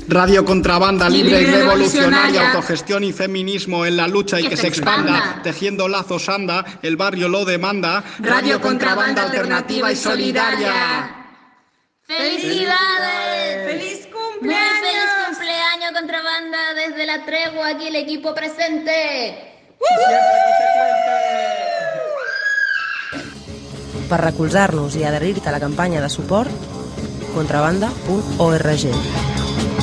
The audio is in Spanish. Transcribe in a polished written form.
Radio Contrabanda, libre y revolucionaria, autogestión y feminismo en la lucha y que se expanda. Tejiendo lazos anda, el barrio lo demanda. Radio Contrabanda, alternativa y solidaria. ¡Felicidades! ¡Feliz cumpleaños! Muy feliz cumpleaños, Contrabanda, desde la tregua, aquí el equipo presente. Per recolzar-nos i adherir-te a la campanya de suport, contrabanda.org.